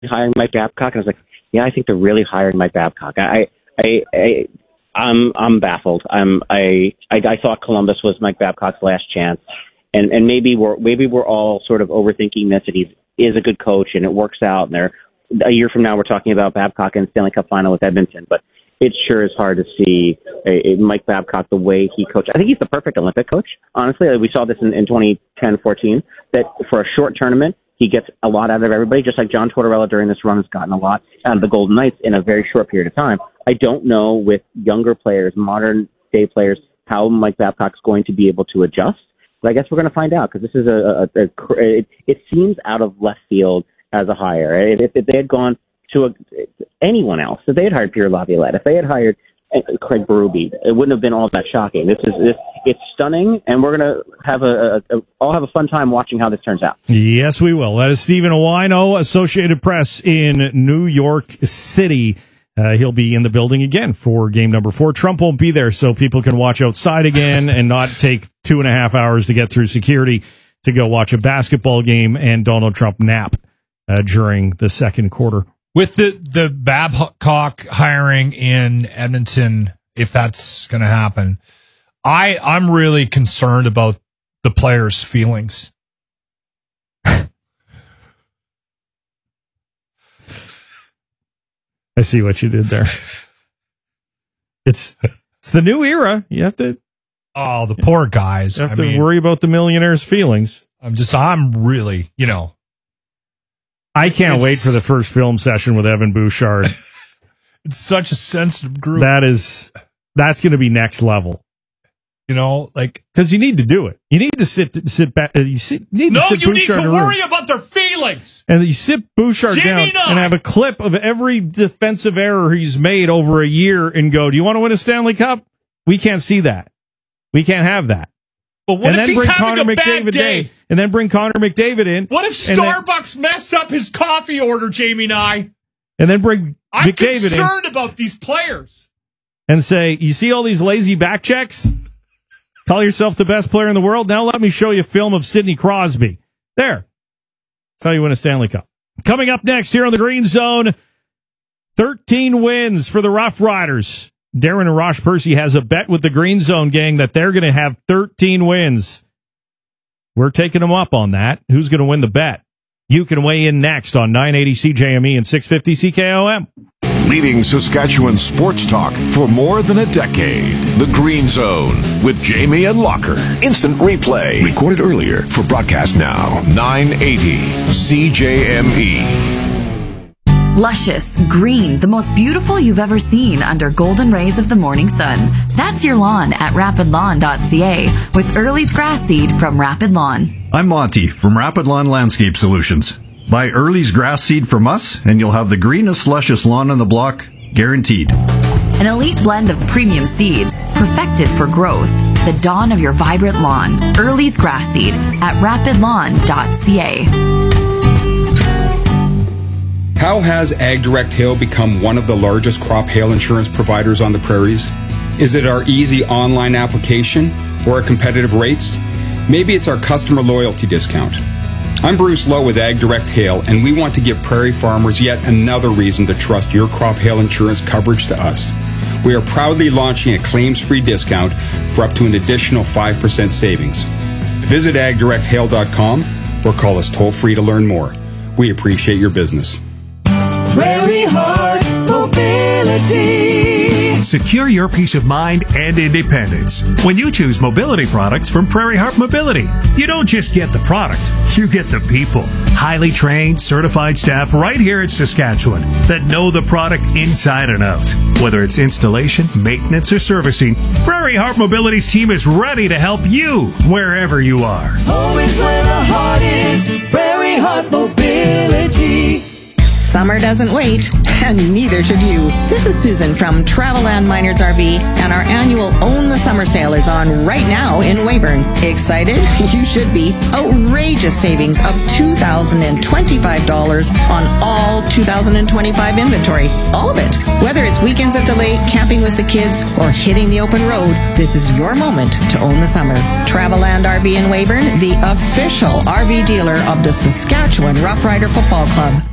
hiring Mike Babcock? And I was like, yeah, I think they're really hiring Mike Babcock. I'm baffled. I thought Columbus was Mike Babcock's last chance, and maybe we're all sort of overthinking this. And he is a good coach, and it works out. And a year from now, we're talking about Babcock and Stanley Cup final with Edmonton. But it sure is hard to see Mike Babcock the way he coached. I think he's the perfect Olympic coach. Honestly, we saw this in 2010-14. That for a short tournament, he gets a lot out of everybody, just like John Tortorella during this run has gotten a lot out of the Golden Knights in a very short period of time. I don't know with younger players, modern day players, how Mike Babcock's going to be able to adjust. But I guess we're going to find out, because this is it seems out of left field as a hire. If they had gone to anyone else, if they had hired Pierre Laviolette, if they had hired Craig Berube, it wouldn't have been all that shocking. It's stunning, and we're going to have all have a fun time watching how this turns out. Yes, we will. That is Stephen Owino, Associated Press in New York City. He'll be in the building again for game number 4. Trump won't be there, so people can watch outside again and not take 2.5 hours to get through security to go watch a basketball game and Donald Trump nap during the second quarter. With the Babcock hiring in Edmonton, if that's going to happen, I'm really concerned about the players' feelings. I see what you did there. It's the new era. You have to. Oh, the poor guys. You have to worry about the millionaires' feelings. I'm really, I can't wait for the first film session with Evan Bouchard. It's such a sensitive group. That's going to be next level. Because you need to do it. You need to sit back. You need to worry about their feelings. And you sit Bouchard down and have a clip of every defensive error he's made over a year and go, do you want to win a Stanley Cup? We can't see that. We can't have that. But what if he's having a bad day? And then bring Connor McDavid in. What if Starbucks messed up his coffee order, Jamie and I? And then bring I'm McDavid in. I'm concerned about these players. And say, you see all these lazy back checks? Call yourself the best player in the world? Now let me show you a film of Sidney Crosby. There. That's how you win a Stanley Cup. Coming up next here on the Green Zone, 13 wins for the Rough Riders. Darren and Rosh Percy has a bet with the Green Zone gang that they're going to have 13 wins. We're taking them up on that. Who's going to win the bet? You can weigh in next on 980 CJME and 650 CKOM. Leading Saskatchewan sports talk for more than a decade. The Green Zone with Jamie and Locker. Instant replay. Recorded earlier for broadcast now. 980 CJME. Luscious, green, the most beautiful you've ever seen under golden rays of the morning sun. That's your lawn at rapidlawn.ca with Early's grass seed from Rapid Lawn. I'm Monty from Rapid Lawn Landscape Solutions. Buy Early's grass seed from us and you'll have the greenest, luscious lawn on the block, guaranteed. An elite blend of premium seeds, perfected for growth. The dawn of your vibrant lawn. Early's grass seed at rapidlawn.ca. How has AgDirect Hail become one of the largest crop hail insurance providers on the prairies? Is it our easy online application or our competitive rates? Maybe it's our customer loyalty discount. I'm Bruce Lowe with AgDirect Hail, and we want to give prairie farmers yet another reason to trust your crop hail insurance coverage to us. We are proudly launching a claims-free discount for up to an additional 5% savings. Visit agdirecthail.com or call us toll-free to learn more. We appreciate your business. Prairie Heart Mobility. Secure your peace of mind and independence when you choose mobility products from Prairie Heart Mobility. You don't just get the product, you get the people. Highly trained, certified staff right here in Saskatchewan that know the product inside and out. Whether it's installation, maintenance, or servicing, Prairie Heart Mobility's team is ready to help you wherever you are. Always where the heart is, Prairie Heart Mobility. Summer doesn't wait, and neither should you. This is Susan from Travelland Minards RV, and our annual Own the Summer sale is on right now in Weyburn. Excited? You should be. Outrageous savings of $2,025 on all 2025 inventory. All of it. Whether it's weekends at the lake, camping with the kids, or hitting the open road, this is your moment to own the summer. Travelland RV in Weyburn, the official RV dealer of the Saskatchewan Rough Rider Football Club.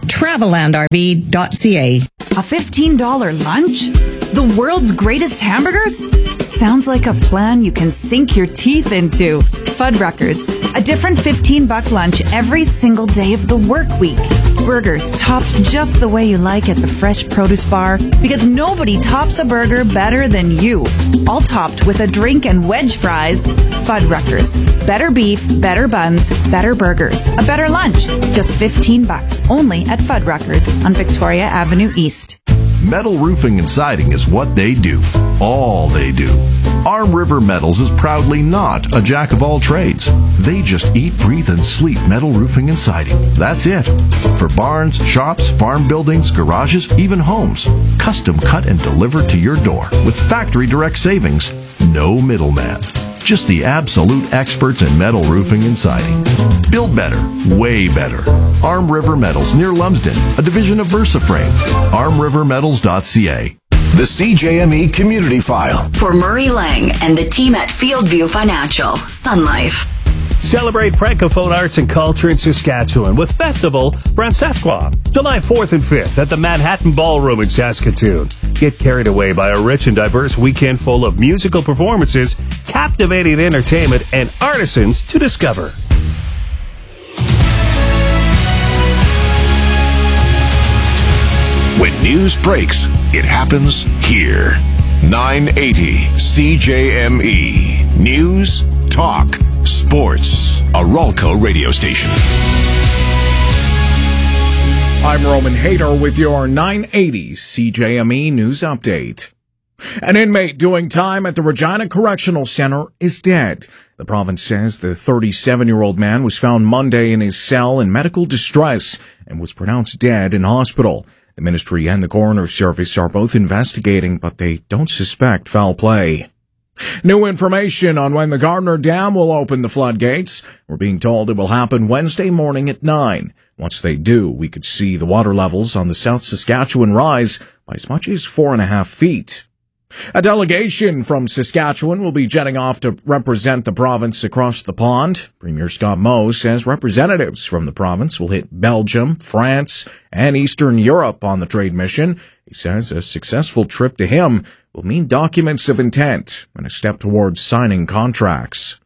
TravellandRV.ca. A $15 lunch? The world's greatest hamburgers? Sounds like a plan you can sink your teeth into. Fuddruckers. A different $15 lunch every single day of the work week. Burgers topped just the way you like at the Fresh Produce Bar, because nobody tops a burger better than you. All topped with a drink and wedge fries. Fuddruckers. Better beef, better buns, better burgers. A better lunch. Just $15 only at Fuddruckers on Victoria Avenue East. Metal roofing and siding is what they do. All they do. Arm River Metals is proudly not a jack of all trades. They just eat, breathe, and sleep metal roofing and siding. That's it. For barns, shops, farm buildings, garages, even homes. Custom cut and delivered to your door with factory direct savings. No middleman. Just the absolute experts in metal roofing and siding. Build better, way better. Arm River Metals near Lumsden, a division of VersaFrame. ArmRiverMetals.ca. The CJME Community File. For Murray Lang and the team at Fieldview Financial, Sun Life. Celebrate Francophone arts and culture in Saskatchewan with Festival Francescois, July 4th and 5th at the Manhattan Ballroom in Saskatoon. Get carried away by a rich and diverse weekend full of musical performances, captivating entertainment, and artisans to discover. When news breaks, it happens here. 980 CJME. News, talk, sports. A Ralco radio station. I'm Roman Hayter with your 980 CJME News Update. An inmate doing time at the Regina Correctional Center is dead. The province says the 37-year-old man was found Monday in his cell in medical distress and was pronounced dead in hospital. The ministry and the coroner's service are both investigating, but they don't suspect foul play. New information on when the Gardner Dam will open the floodgates. We're being told it will happen Wednesday morning at 9. Once they do, we could see the water levels on the South Saskatchewan rise by as much as 4.5 feet. A delegation from Saskatchewan will be jetting off to represent the province across the pond. Premier Scott Moe says representatives from the province will hit Belgium, France, and Eastern Europe on the trade mission. He says a successful trip to him will mean documents of intent and a step towards signing contracts.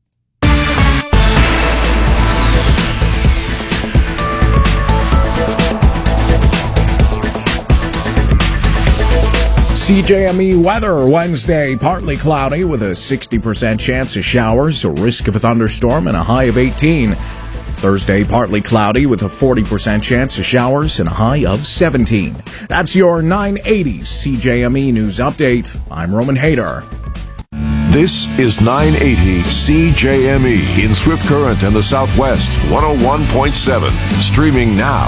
CJME weather Wednesday, partly cloudy with a 60% chance of showers, a risk of a thunderstorm, and a high of 18. Thursday, partly cloudy with a 40% chance of showers and a high of 17. That's your 980 CJME News Update. I'm Roman Hayter. This is 980 CJME in Swift Current and the Southwest, 101.7. Streaming now,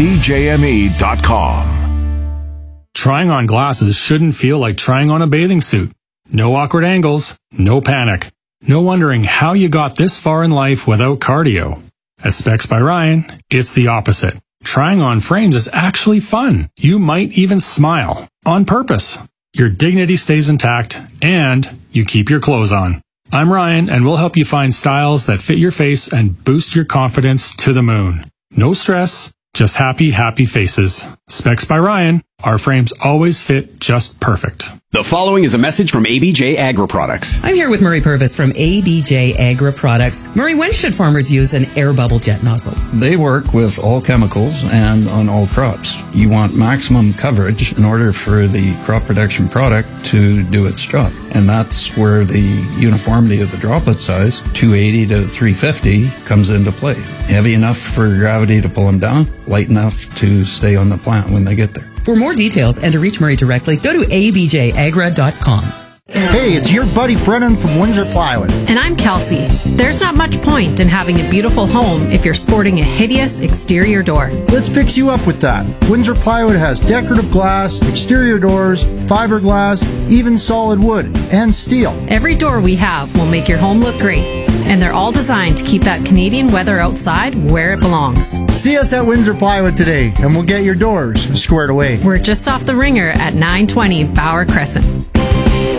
CJME.com. Trying on glasses shouldn't feel like trying on a bathing suit. No awkward angles, no panic, no wondering how you got this far in life without cardio. At Specs by Ryan, it's the opposite. Trying on frames is actually fun. You might even smile on purpose. Your dignity stays intact and you keep your clothes on. I'm Ryan and we'll help you find styles that fit your face and boost your confidence to the moon. No stress, just happy, happy faces. Specs by Ryan. Our frames always fit just perfect. The following is a message from ABJ Agri Products. I'm here with Murray Purvis from ABJ Agri Products. Murray, when should farmers use an air bubble jet nozzle? They work with all chemicals and on all crops. You want maximum coverage in order for the crop protection product to do its job. And that's where the uniformity of the droplet size, 280 to 350, comes into play. Heavy enough for gravity to pull them down, light enough to stay on the plant when they get there. For more details and to reach Murray directly, go to abjagra.com. Hey, it's your buddy Brennan from Windsor Plywood. And I'm Kelsey. There's not much point in having a beautiful home if you're sporting a hideous exterior door. Let's fix you up with that. Windsor Plywood has decorative glass, exterior doors, fiberglass, even solid wood, and steel. Every door we have will make your home look great. And they're all designed to keep that Canadian weather outside where it belongs. See us at Windsor Plywood today, and we'll get your doors squared away. We're just off the ringer at 920 Bauer Crescent.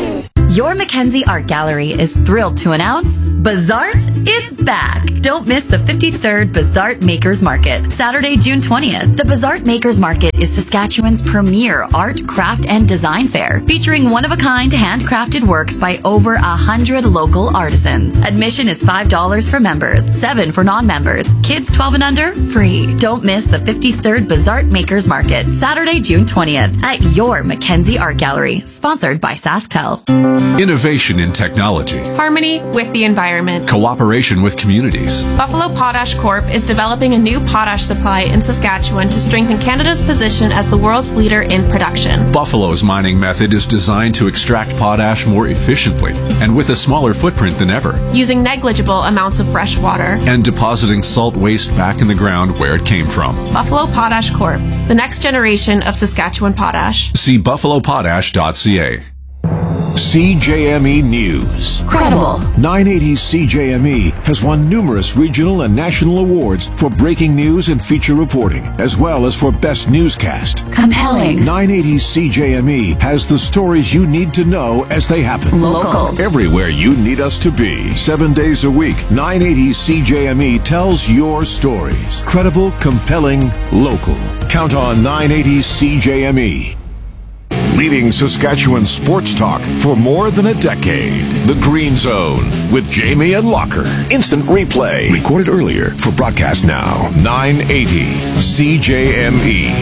Your Mackenzie Art Gallery is thrilled to announce Bazart is back. Don't miss the 53rd Bazart Makers Market, Saturday, June 20th. The Bazart Makers Market is Saskatchewan's premier art, craft, and design fair, featuring one-of-a-kind handcrafted works by over 100 local artisans. Admission is $5 for members, $7 for non-members. Kids 12 and under, free. Don't miss the 53rd Bazart Makers Market, Saturday, June 20th at your Mackenzie Art Gallery, sponsored by SaskTel. Innovation in technology. Harmony with the environment. Cooperation with communities. Buffalo Potash Corp is developing a new potash supply in Saskatchewan to strengthen Canada's position as the world's leader in production. Buffalo's mining method is designed to extract potash more efficiently and with a smaller footprint than ever, using negligible amounts of fresh water and depositing salt waste back in the ground where it came from. Buffalo Potash Corp, the next generation of Saskatchewan potash. See buffalopotash.ca. CJME News. Credible. 980 CJME has won numerous regional and national awards for breaking news and feature reporting, as well as for best newscast. Compelling. 980 CJME has the stories you need to know as they happen. Local. Everywhere you need us to be. 7 days a week, 980 CJME tells your stories. Credible, compelling, local. Count on 980 CJME. Leading Saskatchewan sports talk for more than a decade. The Green Zone with Jamie and Locker. Instant replay. Recorded earlier for broadcast now. 980 CJME.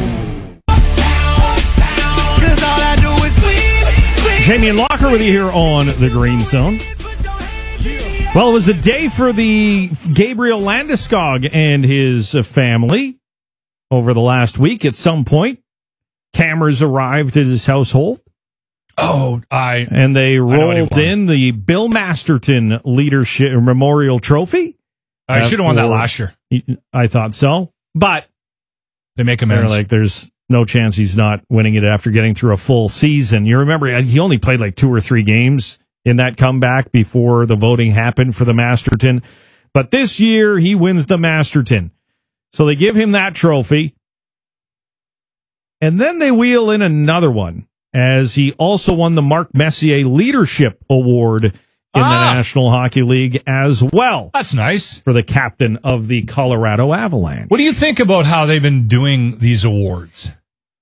Jamie and Locker with you here on the Green Zone. Well, it was a day for the Gabriel Landeskog and his family over the last week at some point. Cameras arrived at his household. And they rolled in the Bill Masterton Leadership Memorial Trophy. I should have won that last year. I thought so. But they make amends. Like, there's no chance he's not winning it after getting through a full season. You remember, he only played like 2 or 3 games in that comeback before the voting happened for the Masterton. But this year, he wins the Masterton. So they give him that trophy. And then they wheel in another one, as he also won the Mark Messier Leadership Award in the National Hockey League as well. That's nice. For the captain of the Colorado Avalanche. What do you think about how they've been doing these awards?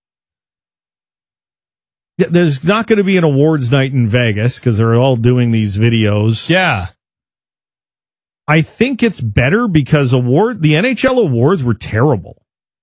There's not going to be an awards night in Vegas because they're all doing these videos. Yeah. I think it's better because the NHL awards were terrible.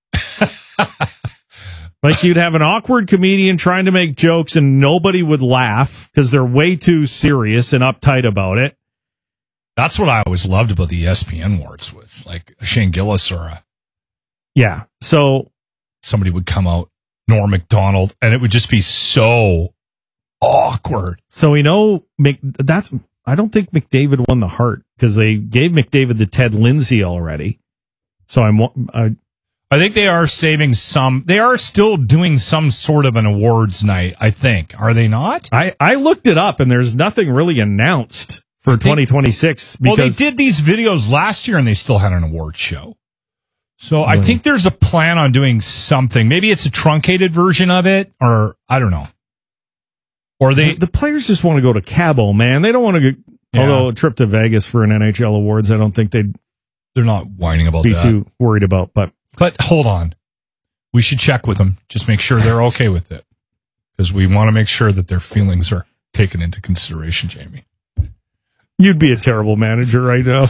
Like, you'd have an awkward comedian trying to make jokes and nobody would laugh because they're way too serious and uptight about it. That's what I always loved about the ESPN awards, was like a Shane Gillis or a... Yeah, so... somebody would come out, Norm Macdonald, and it would just be so awkward. So we know I don't think McDavid won the Hart because they gave McDavid the Ted Lindsay already. So I think they are saving some. They are still doing some sort of an awards night, I think. Are they not? I looked it up, and there's nothing really announced for 2026. Well, they did these videos last year, and they still had an award show. So Really? I think there's a plan on doing something. Maybe it's a truncated version of it, or I don't know. Or the players just want to go to Cabo, man. They don't want to go. Yeah. Although a trip to Vegas for an NHL awards, I don't think they're not whining about be that. too worried about. But hold on. We should check with them. Just make sure they're okay with it. Because we want to make sure that their feelings are taken into consideration, Jamie. You'd be a terrible manager right now.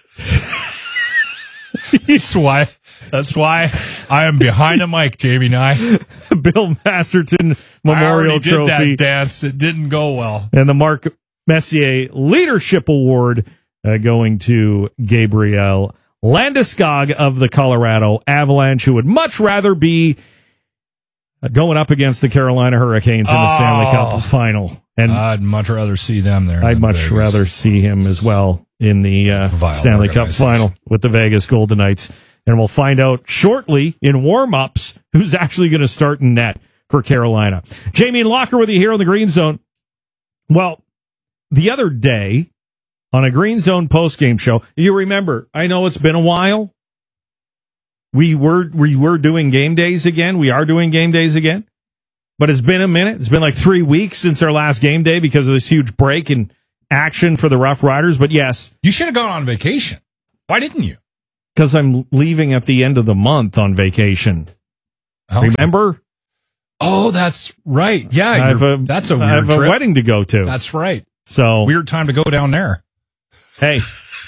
That's why I am behind a mic, Jamie Nye. Bill Masterton Memorial Trophy. Trophy. I already did that dance. It didn't go well. And the Mark Messier Leadership Award going to Gabriel Landeskog of the Colorado Avalanche, who would much rather be going up against the Carolina Hurricanes in the Stanley Cup final. And I'd much rather see them there. I'd much rather see him as well in the Stanley Cup final with the Vegas Golden Knights. And we'll find out shortly in warm-ups who's actually going to start in net for Carolina. Jamie and Locker with you here on the Green Zone. Well, the other day on a Green Zone postgame show, you remember, I know it's been a while. We were doing game days again. We are doing game days again. but it's been a minute. It's been like 3 weeks since our last game day because of this huge break in action for the Rough Riders. But yes. You should have gone on vacation. Why didn't you? Because I'm leaving at the end of the month on vacation. Okay. Remember? Oh, that's right. Yeah, that's a weird I have trip. a wedding to go to. That's right. So weird time to go down there. Hey.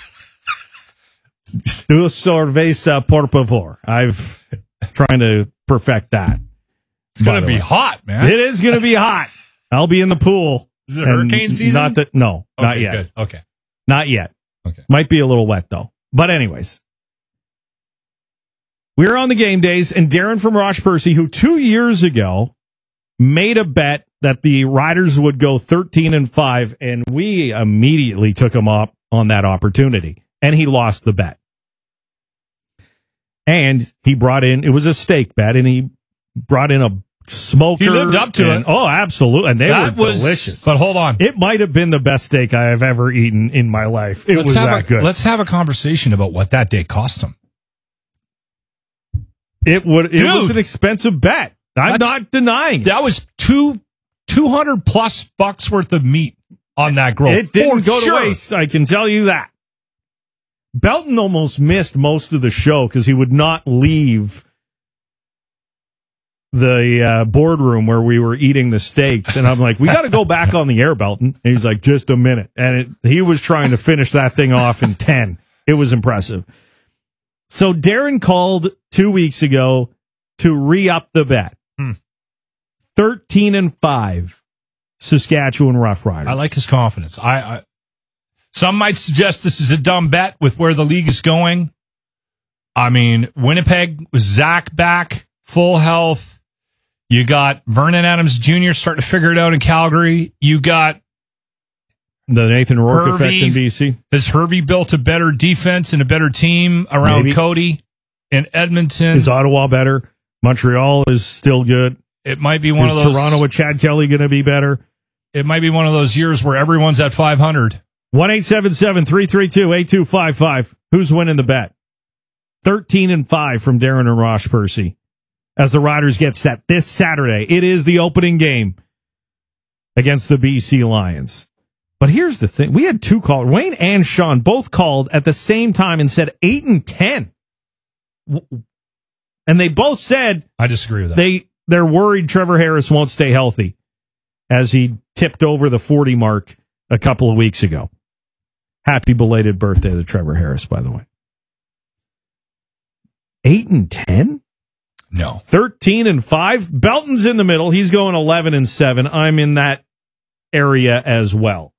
Do cerveza, por favor. I've trying to perfect that. It's going to be hot, man. It is going to be hot. I'll be in the pool. Is it hurricane season? Not Okay, yet. Good. Okay. Not yet. Okay. Might be a little wet, though. But anyways, we're on the game days, and Darren from Roche Percy, who 2 years ago made a bet that the Riders would go 13-5, and we immediately took him up on that opportunity, and he lost the bet. And he brought in, it was a steak bet, and he brought in a smoker. He lived up to it. Oh, absolutely. And they were delicious. But hold on. It might have been the best steak I have ever eaten in my life. It was that good. Let's have a conversation about what that day cost him. It was an expensive bet. I'm not denying it. That was $200 plus bucks worth of meat on that grill. It didn't go to waste, I can tell you that. Belton almost missed most of the show because he would not leave the boardroom where we were eating the steaks. And I'm like, we got to go back on the air, Belton. And he's like, just a minute. And he was trying to finish that thing off in 10. It was impressive. So Darren called 2 weeks ago to re-up the bet. 13-5 Saskatchewan Roughriders. I like his confidence. Some might suggest this is a dumb bet with where the league is going. I mean, Winnipeg with Zach back, full health. You got Vernon Adams Jr. starting to figure it out in Calgary. You got the Nathan Rourke effect in BC. Has Hervey built a better defense and a better team around Maybe. Cody in Edmonton? Is Ottawa better? Montreal is still good. It might be one Is of those. Toronto with Chad Kelly going to be better? It might be one of those years where everyone's at 500. 1-877-332-8255. Who's winning the bet? 13-5 from Darren and Roche Percy as the Riders get set this Saturday. It is the opening game against the BC Lions. But here's the thing. We had two callers. Wayne and Sean both called at the same time and said 8-10. And they both said I disagree with that. They're worried Trevor Harris won't stay healthy as he tipped over the 40 mark a couple of weeks ago. Happy belated birthday to Trevor Harris, by the way. 8-10? No. 13-5. Belton's in the middle. He's going 11-7. I'm in that area as well.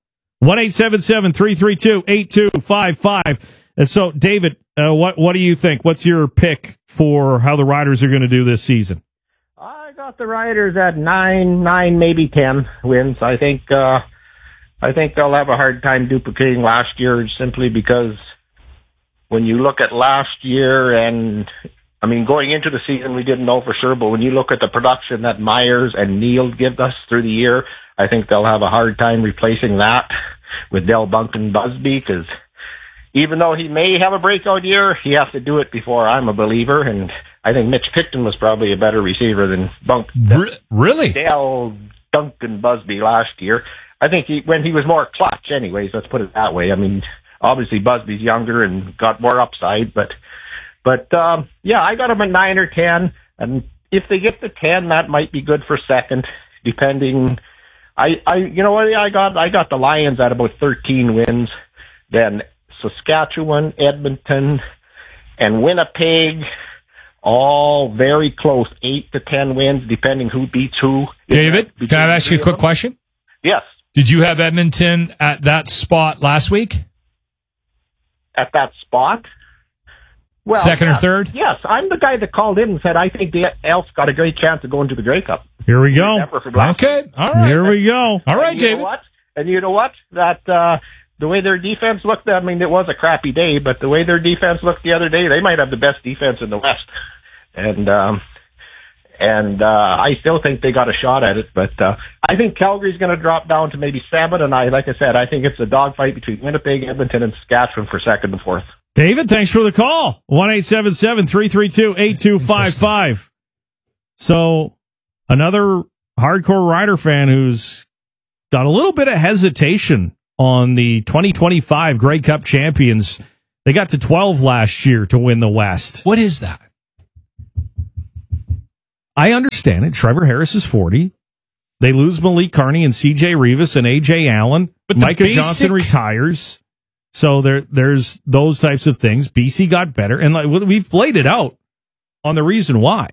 1-877-332-8255. And so, David, what do you think? What's your pick for how the Riders are going to do this season? I got the Riders at 9, maybe 10 wins. I think they'll have a hard time duplicating last year simply because when you look at last year and, I mean, going into the season, we didn't know for sure, but when you look at the production that Myers and Neal give us through the year, I think they'll have a hard time replacing that with Del Bunkin Busby because even though he may have a breakout year, he has to do it before I'm a believer, and I think Mitch Picton was probably a better receiver than Really? Del Duncan Busby last year. I think when he was more clutch anyways, let's put it that way. I mean, obviously Busby's younger and got more upside, but yeah, I got him at 9 or 10, and if they get to 10, that might be good for second, depending. You know what? I got the Lions at about 13 wins, then Saskatchewan, Edmonton, and Winnipeg, all very close, 8 to 10 wins, depending who beats who. David, can I ask you a quick question? Yes. Did you have Edmonton at that spot last week? At that spot? Well, second or third? Yes, I'm the guy that called in and said I think the Elks got a great chance of going to the Grey Cup. Here we go. Okay, all right. Here we go. All right, David. And you know what? That the way their defense looked, I mean, it was a crappy day, but the way their defense looked the other day, they might have the best defense in the West. And I still think they got a shot at it, but I think Calgary's going to drop down to maybe 7, and like I said, I think it's a dogfight between Winnipeg, Edmonton, and Saskatchewan for second and fourth. David, thanks for the call. 1-877-332-8255. So another hardcore Rider fan who's got a little bit of hesitation on the 2025 Grey Cup champions. They got to 12 last year to win the West. What is that? I understand it. Trevor Harris is 40. They lose Malik Carney and C.J. Rivas and A.J. Allen. But Micah Johnson retires. So there's those types of things. BC got better. And we've laid it out on the reason why.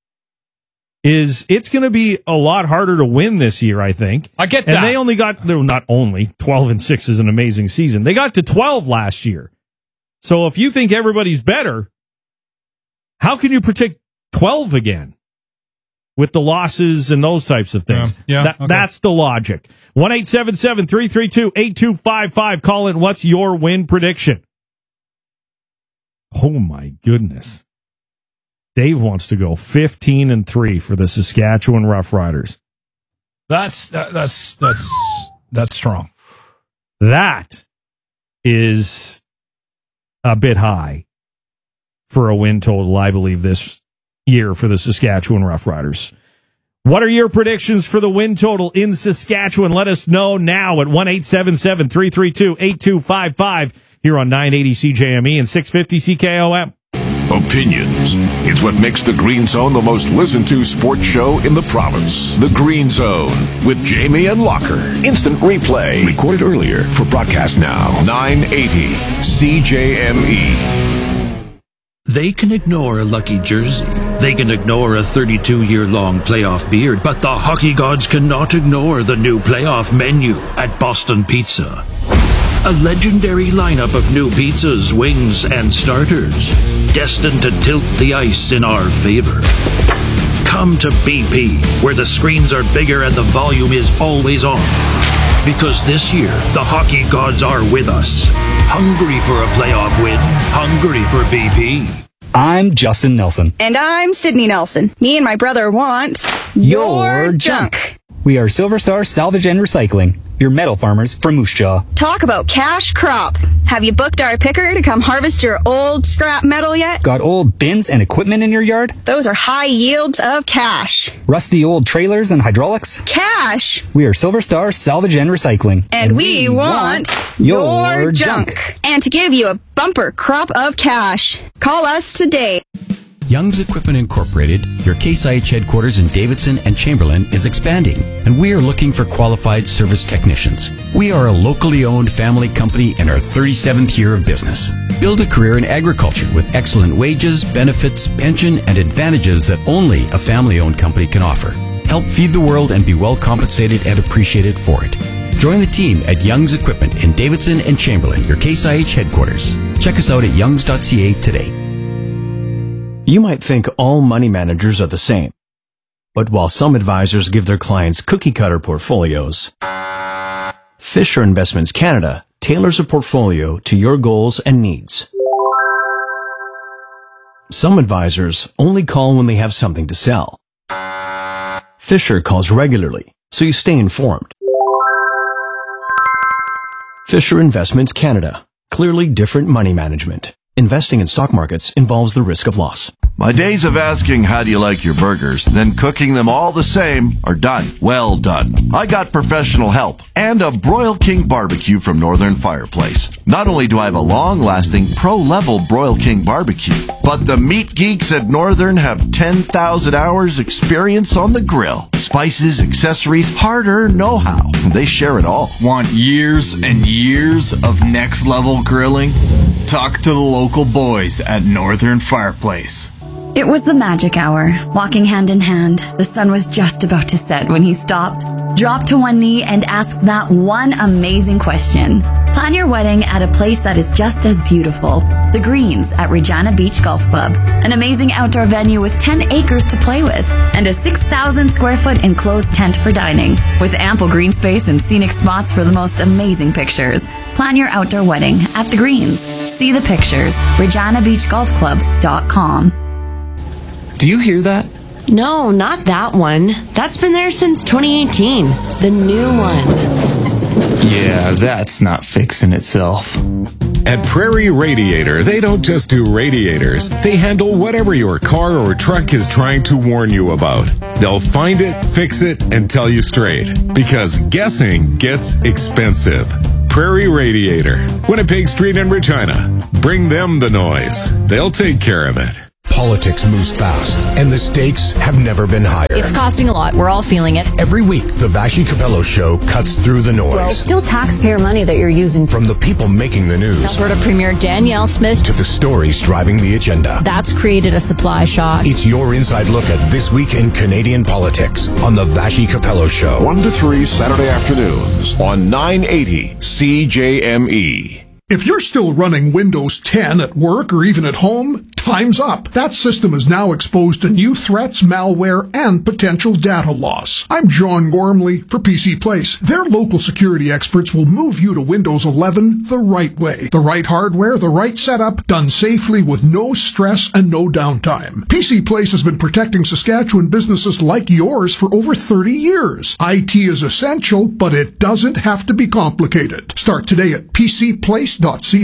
It's going to be a lot harder to win this year, I think. I get that. And they only got, not only, 12-6 is an amazing season. They got to 12 last year. So if you think everybody's better, how can you predict 12 again? With the losses and those types of things. That's the logic. 1-877-332-8255. Call in. What's your win prediction? Oh, my goodness. Dave wants to go 15-3 for the Saskatchewan Roughriders. That's strong. That is a bit high for a win total, I believe, this year for the Saskatchewan Roughriders. What are your predictions for the win total in Saskatchewan? Let us know now at 1-877-332-8255 here on 980 CJME and 650 CKOM. Opinions. It's what makes the Green Zone the most listened to sports show in the province. The Green Zone with Jamie and Locker. Instant replay. Recorded earlier for broadcast now. 980 CJME. They can ignore a lucky jersey. They can ignore a 32-year-long playoff beard, but the hockey gods cannot ignore the new playoff menu at Boston Pizza. A legendary lineup of new pizzas, wings, and starters, destined to tilt the ice in our favor. Come to BP, where the screens are bigger and the volume is always on. Because this year, the hockey gods are with us. Hungry for a playoff win. Hungry for BP. I'm Justin Nelson. And I'm Sydney Nelson. Me and my brother want your junk. We are Silver Star Salvage and Recycling, your metal farmers from Moose Jaw. Talk about cash crop. Have you booked our picker to come harvest your old scrap metal yet? Got old bins and equipment in your yard? Those are high yields of cash. Rusty old trailers and hydraulics? Cash. We are Silver Star Salvage and Recycling. And we want your junk. And to give you a bumper crop of cash. Call us today. Young's Equipment Incorporated, your Case IH headquarters in Davidson and Chamberlain, is expanding, and we are looking for qualified service technicians. We are a locally owned family company in our 37th year of business. Build a career in agriculture with excellent wages, benefits, pension, and advantages that only a family-owned company can offer. Help feed the world and be well compensated and appreciated for it. Join the team at Young's Equipment in Davidson and Chamberlain, your Case IH headquarters. Check us out at youngs.ca today. You might think all money managers are the same. But while some advisors give their clients cookie-cutter portfolios, Fisher Investments Canada tailors a portfolio to your goals and needs. Some advisors only call when they have something to sell. Fisher calls regularly, so you stay informed. Fisher Investments Canada. Clearly different money management. Investing in stock markets involves the risk of loss. My days of asking how do you like your burgers, then cooking them all the same are done. Well done. I got professional help and a Broil King barbecue from Northern Fireplace. Not only do I have a long-lasting pro-level Broil King barbecue, but the meat geeks at Northern have 10,000 hours experience on the grill. Spices, accessories, hard-earned know-how. They share it all. Want years and years of next-level grilling? Talk to the local boys at Northern Fireplace. It was the magic hour. Walking hand in hand, the sun was just about to set when he stopped, dropped to one knee, and asked that one amazing question. Plan your wedding at a place that is just as beautiful. The Greens at Regina Beach Golf Club. An amazing outdoor venue with 10 acres to play with, and a 6,000 square foot enclosed tent for dining, with ample green space and scenic spots for the most amazing pictures. Plan your outdoor wedding at The Greens. See the pictures. ReginaBeachGolfClub.com. Do you hear that? No, not that one. That's been there since 2018. The new one. Yeah, that's not fixing itself. At Prairie Radiator, they don't just do radiators. They handle whatever your car or truck is trying to warn you about. They'll find it, fix it, and tell you straight. Because guessing gets expensive. Prairie Radiator, Winnipeg Street in Regina. Bring them the noise. They'll take care of it. Politics moves fast, and the stakes have never been higher. It's costing a lot. We're all feeling it. Every week, the Vashi Capello Show cuts through the noise. Well, it's still taxpayer money that you're using. From the people making the news Alberta Premier Danielle Smith to the stories driving the agenda. That's created a supply shock. It's your inside look at this week in Canadian politics on the Vashi Capello Show. 1 to 3 Saturday afternoons on 980 CJME. If you're still running Windows 10 at work or even at home, time's up. That system is now exposed to new threats, malware, and potential data loss. I'm John Gormley for PC Place. Their local security experts will move you to Windows 11 the right way. The right hardware, the right setup, done safely with no stress and no downtime. PC Place has been protecting Saskatchewan businesses like yours for over 30 years. IT is essential, but it doesn't have to be complicated. Start today at PCPlace.ca.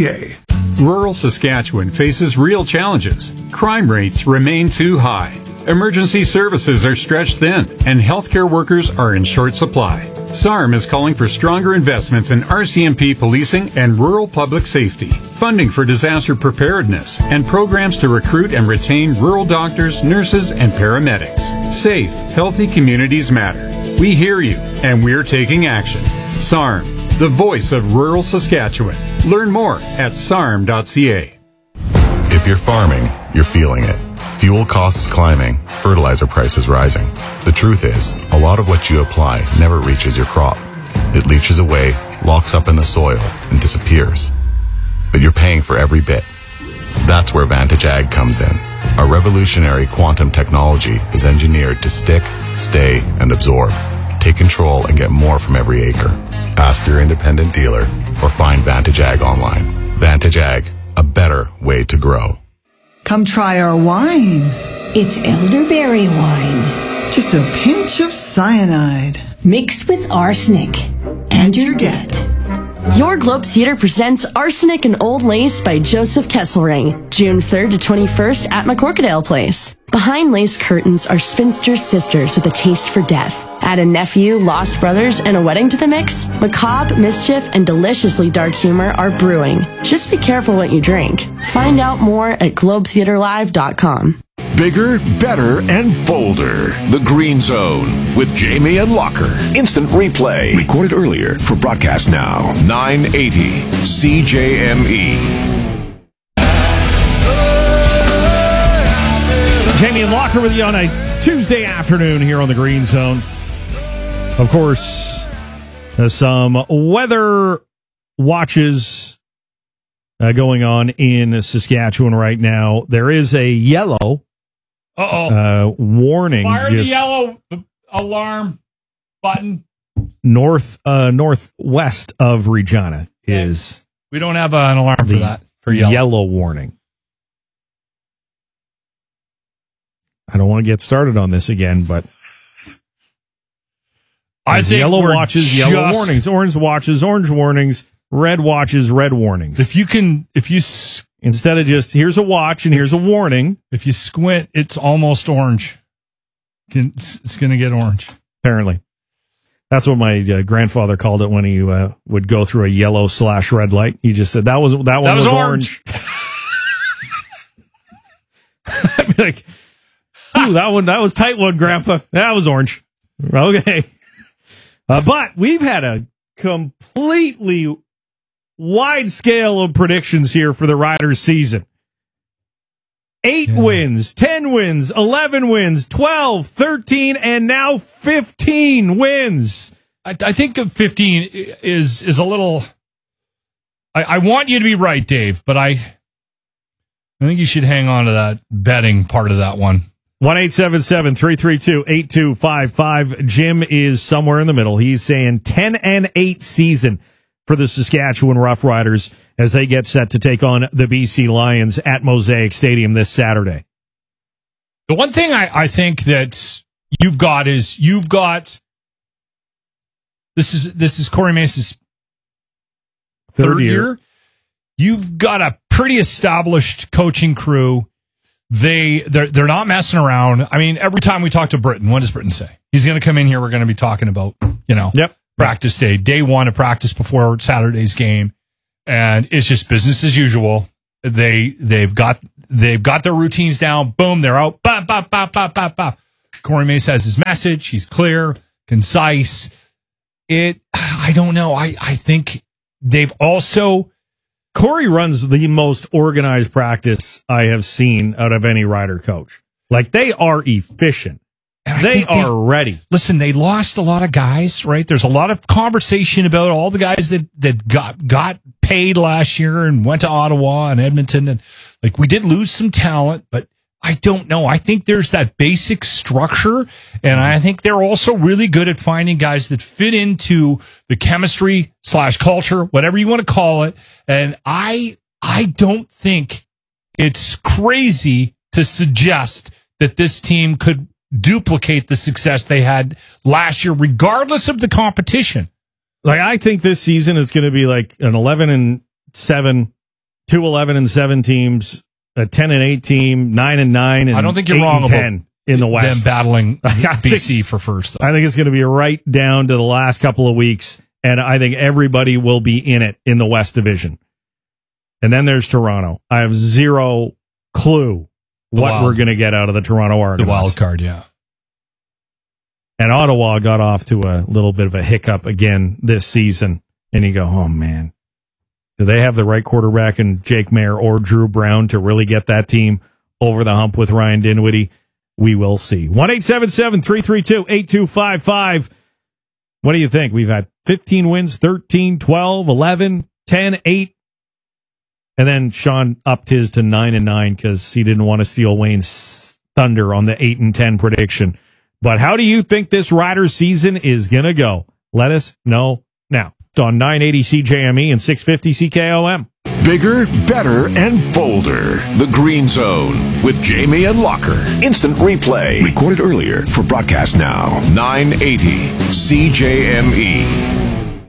Rural Saskatchewan faces real challenges. Crime rates remain too high. Emergency services are stretched thin, and healthcare workers are in short supply. SARM is calling for stronger investments in RCMP policing and rural public safety, funding for disaster preparedness, and programs to recruit and retain rural doctors, nurses, and paramedics. Safe, healthy communities matter. We hear you, and we're taking action. SARM, the voice of rural Saskatchewan. Learn more at sarm.ca. If you're farming, you're feeling it. Fuel costs climbing, fertilizer prices rising. The truth is, a lot of what you apply never reaches your crop. It leaches away, locks up in the soil, and disappears. But you're paying for every bit. That's where Vantage Ag comes in. Our revolutionary quantum technology is engineered to stick, stay, and absorb. Take control and get more from every acre. Ask your independent dealer or find Vantage Ag online. Vantage Ag, a better way to grow. Come try our wine. It's elderberry wine. Just a pinch of cyanide. Mixed with arsenic. And your debt. Your Globe Theatre presents Arsenic and Old Lace by Joseph Kesselring, June 3rd to 21st at McCorkadale Place. Behind lace curtains are spinster sisters with a taste for death. Add a nephew, lost brothers, and a wedding to the mix. Macabre, mischief, and deliciously dark humor are brewing. Just be careful what you drink. Find out more at globetheaterlive.com. Bigger, better, and bolder. The Green Zone with Jamie and Locker. Instant replay. Recorded earlier for broadcast now. 980 CJME. Jamie and Locker with you on a Tuesday afternoon here on the Green Zone. Of course, some weather watches going on in Saskatchewan right now. There is a yellow warning. Fire the yellow alarm button. Northwest of Regina is. We don't have an alarm for that. For yellow warning. I don't want to get started on this again, but I think yellow watches, yellow warnings, orange watches, orange warnings, red watches, red warnings. Instead of just here's a watch and here's a warning, if you squint, it's almost orange. It's going to get orange. Apparently, that's what my grandfather called it when he would go through a yellow/red light. He just said that one was orange. I'd be like, ooh, that was tight one, Grandpa. That was orange. Okay. But we've had a completely wide scale of predictions here for the Riders season. 8 wins, 10 wins, 11 wins, 12, 13, and now 15 wins. I think 15 is a little... I want you to be right, Dave, but I think you should hang on to that betting part of that one. 1-877-332-8255. Jim is somewhere in the middle. He's saying 10-8 season for the Saskatchewan Roughriders as they get set to take on the BC Lions at Mosaic Stadium this Saturday. The one thing I think that you've got this is Corey Mace's third year. you've got a pretty established coaching crew. They're not messing around. I mean, every time we talk to Britton, what does Britton say? He's going to come in here. We're going to be talking about, practice day one of practice before Saturday's game. And it's just business as usual. They've got their routines down. Boom, they're out. Bah, bah, bah, bah, bah, bah. Corey Mace has his message. He's clear, concise. I don't know. I think they've also... Corey runs the most organized practice I have seen out of any Rider coach. Like, they are efficient. They are ready. Listen, they lost a lot of guys, right? There's a lot of conversation about all the guys that got paid last year and went to Ottawa and Edmonton. And like, we did lose some talent, but I don't know. I think there's that basic structure, and I think they're also really good at finding guys that fit into the chemistry / culture, whatever you want to call it. And I don't think it's crazy to suggest that this team could duplicate the success they had last year, regardless of the competition. Like, I think this season is going to be like an 11-7, 2 11-7 teams, a 10-8 team, 9-9, and I don't think you're wrong 10 about in the West. Them battling BC for first, though. I think it's going to be right down to the last couple of weeks, and I think everybody will be in it in the West Division. And then there's Toronto. I have zero clue what we're going to get out of the Toronto Argonauts. The wild card, yeah. And Ottawa got off to a little bit of a hiccup again this season. And you go, oh, man. Do they have the right quarterback in Jake Mayer or Drew Brown to really get that team over the hump with Ryan Dinwiddie? We will see. 1-877-332-8255. What do you think? We've had 15 wins, 13, 12, 11, 10, 8. And then Sean upped his to 9-9 because he didn't want to steal Wayne's thunder on the 8-10 prediction. But how do you think this Rider season is going to go? Let us know now. It's on 980 CJME and 650 CKOM. Bigger, better, and bolder. The Green Zone with Jamie and Locker. Instant replay. Recorded earlier for broadcast now. 980 CJME.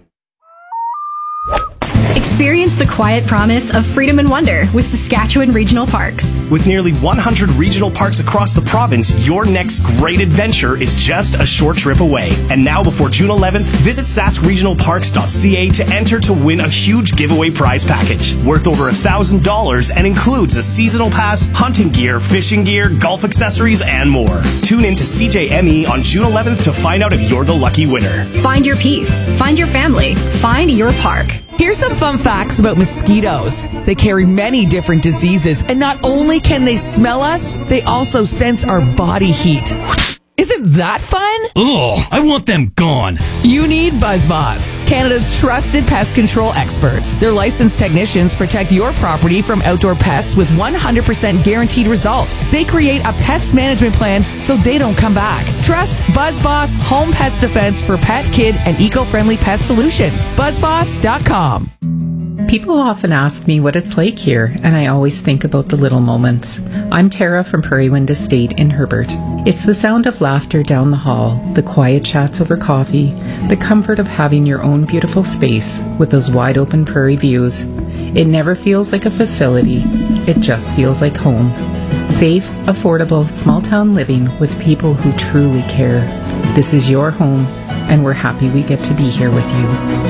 Experience the quiet promise of freedom and wonder with Saskatchewan Regional Parks. With nearly 100 regional parks across the province, your next great adventure is just a short trip away. And now before June 11th, visit saskregionalparks.ca to enter to win a huge giveaway prize package worth over $1,000 and includes a seasonal pass, hunting gear, fishing gear, golf accessories, and more. Tune in to CJME on June 11th to find out if you're the lucky winner. Find your peace, find your family, find your park. Here's some fun facts about mosquitoes. They carry many different diseases, and not only can they smell us, they also sense our body heat. Isn't that fun? Ugh, I want them gone. You need BuzzBoss, Canada's trusted pest control experts. Their licensed technicians protect your property from outdoor pests with 100% guaranteed results. They create a pest management plan so they don't come back. Trust BuzzBoss Home Pest Defense for pet, kid, and eco-friendly pest solutions. BuzzBoss.com. People often ask me what it's like here, and I always think about the little moments. I'm Tara from Prairie Wind Estate in Herbert. It's the sound of laughter down the hall, the quiet chats over coffee, the comfort of having your own beautiful space with those wide open prairie views. It never feels like a facility, it just feels like home. Safe, affordable, small town living with people who truly care. This is your home, and we're happy we get to be here with you.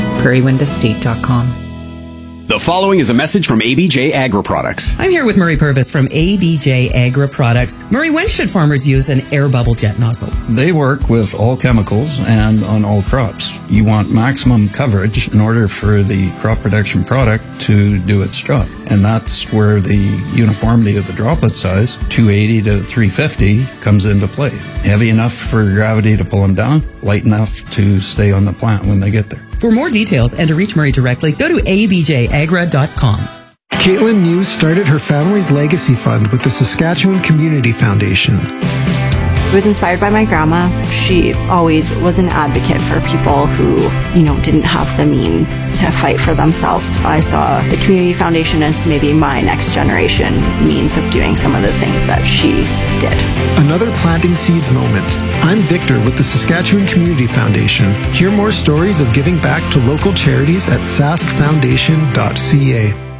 PrairieWindEstate.com. The following is a message from ABJ Agri Products. I'm here with Murray Purvis from ABJ Agri Products. Murray, when should farmers use an air bubble jet nozzle? They work with all chemicals and on all crops. You want maximum coverage in order for the crop protection product to do its job. And that's where the uniformity of the droplet size, 280 to 350, comes into play. Heavy enough for gravity to pull them down, light enough to stay on the plant when they get there. For more details and to reach Murray directly, go to abjagra.com. Caitlin News started her family's legacy fund with the Saskatchewan Community Foundation. I was inspired by my grandma. She always was an advocate for people who, didn't have the means to fight for themselves. I saw the Community Foundation as maybe my next generation means of doing some of the things that she did. Another planting seeds moment. I'm Victor with the Saskatchewan Community Foundation. Hear more stories of giving back to local charities at saskfoundation.ca.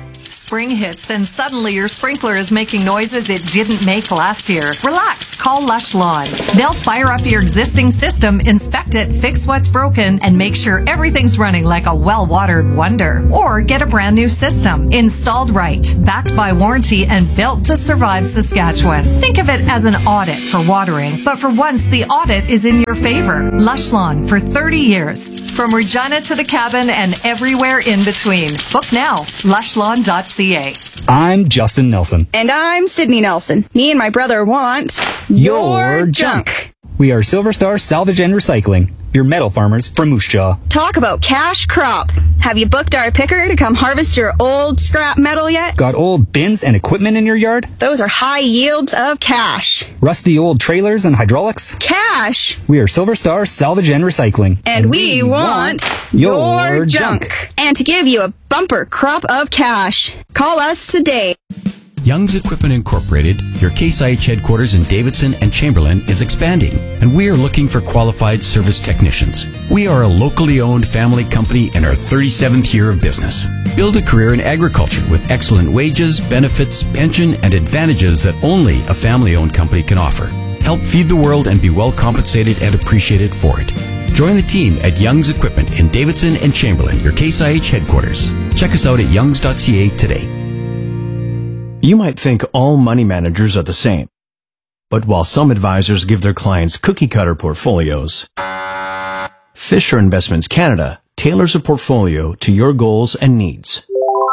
Spring hits and suddenly your sprinkler is making noises it didn't make last year. Relax, call Lush Lawn. They'll fire up your existing system, inspect it, fix what's broken, and make sure everything's running like a well-watered wonder. Or get a brand new system, installed right, backed by warranty, and built to survive Saskatchewan. Think of it as an audit for watering, but for once the audit is in your favor. Lush Lawn for 30 years. From Regina to the cabin and everywhere in between. Book now, lushlawn.ca. I'm Justin Nelson. And I'm Sydney Nelson. Me and my brother want your junk. We are Silver Star Salvage and Recycling, your metal farmers from Moose Jaw. Talk about cash crop. Have you booked our picker to come harvest your old scrap metal yet? Got old bins and equipment in your yard? Those are high yields of cash. Rusty old trailers and hydraulics? Cash. We are Silver Star Salvage and Recycling. And we want your junk. And to give you a bumper crop of cash. Call us today. Young's Equipment Incorporated, your Case IH headquarters in Davidson and Chamberlain, is expanding, and we are looking for qualified service technicians. We are a locally owned family company in our 37th year of business. Build a career in agriculture with excellent wages, benefits, pension, and advantages that only a family-owned company can offer. Help feed the world and be well compensated and appreciated for it. Join the team at Young's Equipment in Davidson and Chamberlain, your Case IH headquarters. Check us out at youngs.ca today. You might think all money managers are the same. But while some advisors give their clients cookie-cutter portfolios, Fisher Investments Canada tailors a portfolio to your goals and needs.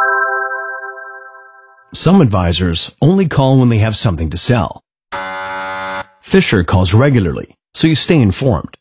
Some advisors only call when they have something to sell. Fisher calls regularly, so you stay informed.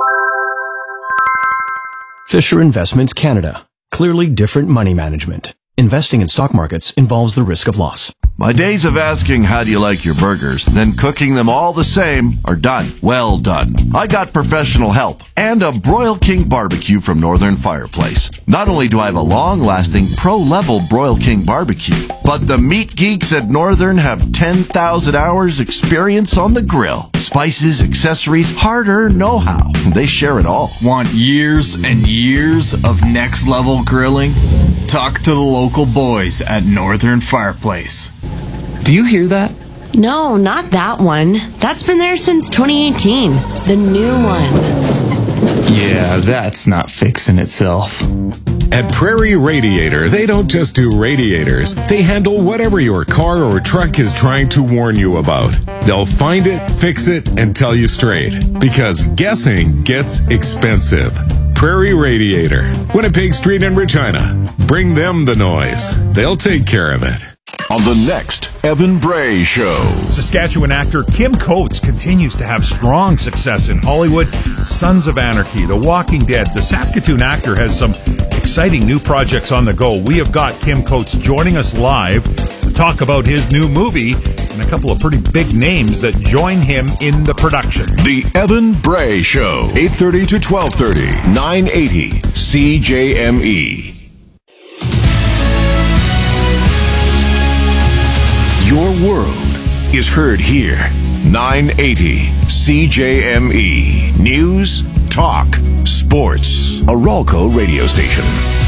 Fisher Investments Canada. Clearly different money management. Investing in stock markets involves the risk of loss. My days of asking how do you like your burgers, then cooking them all the same are done. Well done. I got professional help and a Broil King barbecue from Northern Fireplace. Not only do I have a long-lasting pro-level Broil King barbecue, but the meat geeks at Northern have 10,000 hours experience on the grill. Spices, accessories, hard-earned know-how. They share it all. Want years and years of next-level grilling? Talk to the local boys at Northern Fireplace. Do you hear that? No, not that one. That's been there since 2018. The new one. Yeah, that's not fixing itself. At Prairie Radiator, they don't just do radiators. They handle whatever your car or truck is trying to warn you about. They'll find it, fix it, and tell you straight. Because guessing gets expensive. Prairie Radiator, Winnipeg Street in Regina. Bring them the noise. They'll take care of it. On the next Evan Bray Show. Saskatchewan actor Kim Coates continues to have strong success in Hollywood. Sons of Anarchy, The Walking Dead. The Saskatoon actor has some exciting new projects on the go. We have got Kim Coates joining us live to talk about his new movie and a couple of pretty big names that join him in the production. The Evan Bray Show, 8:30 to 12:30, 980 CJME. Your world is heard here. 980 CJME. News, talk, sports. A Ralco radio station.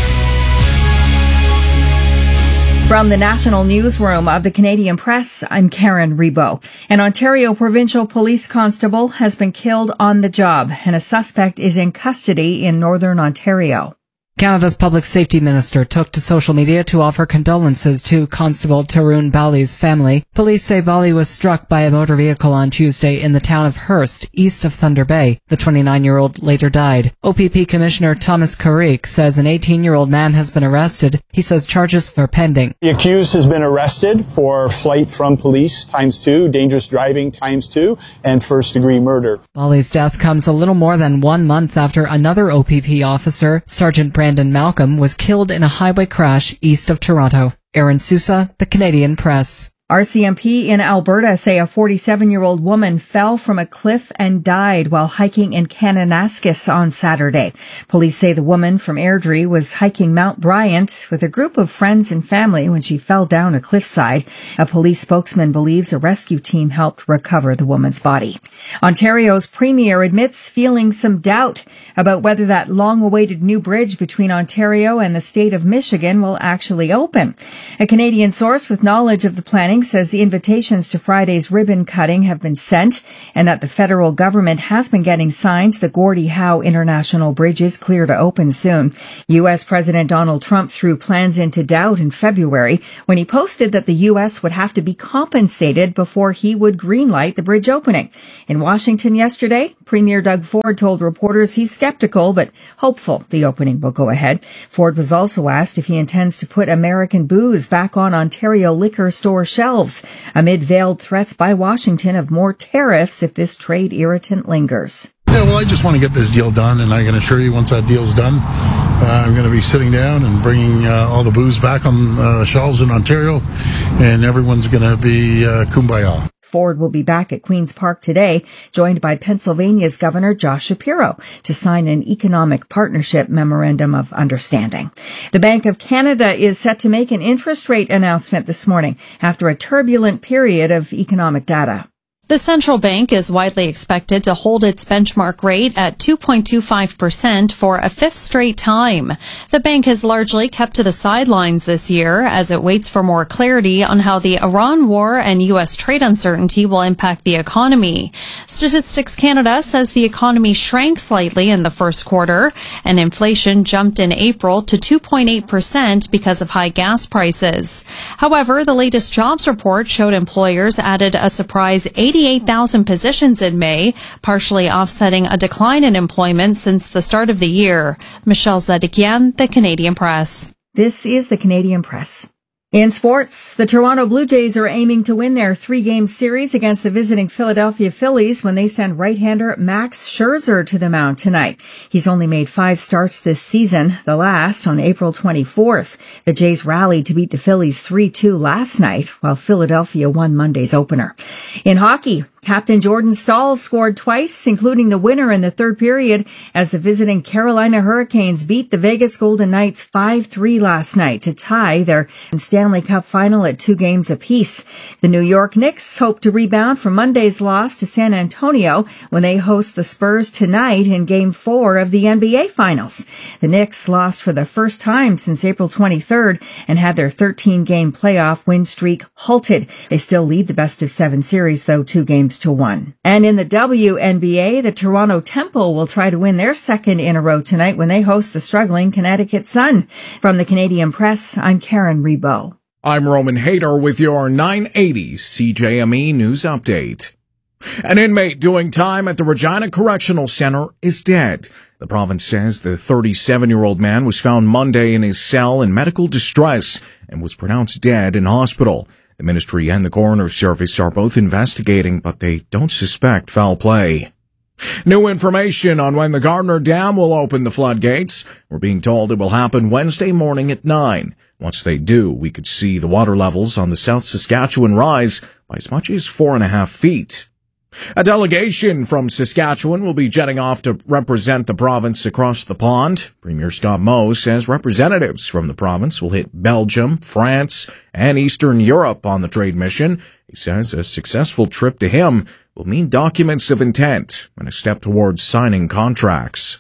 From the National Newsroom of the Canadian Press, I'm Karen Rebo. An Ontario provincial police constable has been killed on the job, and a suspect is in custody in Northern Ontario. Canada's public safety minister took to social media to offer condolences to Constable Tarun Bali's family. Police say Bali was struck by a motor vehicle on Tuesday in the town of Hearst, east of Thunder Bay. The 29-year-old later died. OPP Commissioner Thomas Carrick says an 18-year-old man has been arrested. He says charges are pending. The accused has been arrested for flight from police ×2, dangerous driving ×2, and first-degree murder. Bali's death comes a little more than 1 month after another OPP officer, Sergeant Brandon Malcolm, was killed in a highway crash east of Toronto. Aaron Sousa, The Canadian Press. RCMP in Alberta say a 47-year-old woman fell from a cliff and died while hiking in Kananaskis on Saturday. Police say the woman from Airdrie was hiking Mount Bryant with a group of friends and family when she fell down a cliffside. A police spokesman believes a rescue team helped recover the woman's body. Ontario's premier admits feeling some doubt about whether that long-awaited new bridge between Ontario and the state of Michigan will actually open. A Canadian source with knowledge of the planning says the invitations to Friday's ribbon cutting have been sent and that the federal government has been getting signs the Gordie Howe International Bridge is clear to open soon. U.S. President Donald Trump threw plans into doubt in February when he posted that the U.S. would have to be compensated before he would greenlight the bridge opening. In Washington yesterday, Premier Doug Ford told reporters he's skeptical but hopeful the opening will go ahead. Ford was also asked if he intends to put American booze back on Ontario liquor store shelves amid veiled threats by Washington of more tariffs if this trade irritant lingers. Yeah, well, I just want to get this deal done, and I can assure you once that deal's done, I'm going to be sitting down and bringing all the booze back on shelves in Ontario, and everyone's going to be kumbaya. Ford will be back at Queen's Park today, joined by Pennsylvania's Governor Josh Shapiro to sign an economic partnership memorandum of understanding. The Bank of Canada is set to make an interest rate announcement this morning after a turbulent period of economic data. The central bank is widely expected to hold its benchmark rate at 2.25% for a fifth straight time. The bank has largely kept to the sidelines this year as it waits for more clarity on how the Iran war and U.S. trade uncertainty will impact the economy. Statistics Canada says the economy shrank slightly in the first quarter, and inflation jumped in April to 2.8% because of high gas prices. However, the latest jobs report showed employers added a surprise 88,000 positions in May, partially offsetting a decline in employment since the start of the year. Michelle Zedekian, The Canadian Press. This is The Canadian Press. In sports, the Toronto Blue Jays are aiming to win their 3-game series against the visiting Philadelphia Phillies when they send right-hander Max Scherzer to the mound tonight. He's only made 5 starts this season, the last on April 24th. The Jays rallied to beat the Phillies 3-2 last night, while Philadelphia won Monday's opener. In hockey, Captain Jordan Staal scored twice, including the winner in the third period, as the visiting Carolina Hurricanes beat the Vegas Golden Knights 5-3 last night to tie their Stanley Cup final at 2 games apiece. The New York Knicks hope to rebound from Monday's loss to San Antonio when they host the Spurs tonight in Game 4 of the NBA Finals. The Knicks lost for the first time since April 23rd and had their 13-game playoff win streak halted. They still lead the best-of-7 series, though, 2-1. And in the WNBA, the Toronto Temple will try to win their second in a row tonight when they host the struggling Connecticut Sun. From the Canadian Press, I'm Karen Rebo. I'm Roman Hayter with your 980 CJME News Update. An inmate doing time at the Regina Correctional Center is dead. The province says the 37-year-old man was found Monday in his cell in medical distress and was pronounced dead in hospital. The ministry and the coroner's service are both investigating, but they don't suspect foul play. New information on when the Gardner Dam will open the floodgates. We're being told it will happen Wednesday morning at 9. Once they do, we could see the water levels on the South Saskatchewan rise by as much as 4.5 feet. A delegation from Saskatchewan will be jetting off to represent the province across the pond. Premier Scott Moe says representatives from the province will hit Belgium, France, and Eastern Europe on the trade mission. He says a successful trip to him will mean documents of intent and a step towards signing contracts.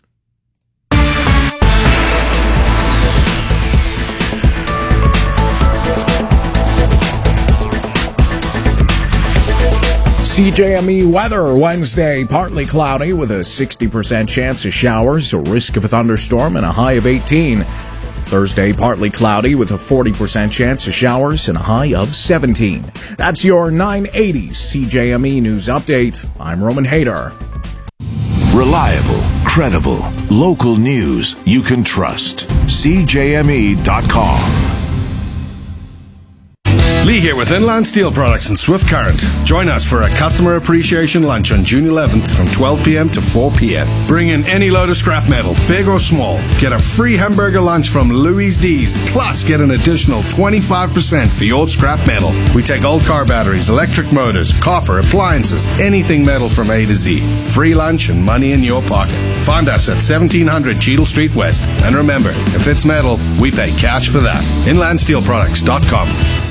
CJME weather Wednesday, partly cloudy with a 60% chance of showers, a risk of a thunderstorm, and a high of 18. Thursday, partly cloudy with a 40% chance of showers and a high of 17. That's your 980 CJME News Update. I'm Roman Hayter. Reliable, credible, local news you can trust. CJME.com. Lee here with Inland Steel Products and Swift Current. Join us for a customer appreciation lunch on June 11th from 12 p.m. to 4 p.m. Bring in any load of scrap metal, big or small. Get a free hamburger lunch from Louis D's, plus get an additional 25% for your scrap metal. We take old car batteries, electric motors, copper, appliances, anything metal from A to Z. Free lunch and money in your pocket. Find us at 1700 Cheadle Street West. And remember, if it's metal, we pay cash for that. InlandSteelProducts.com.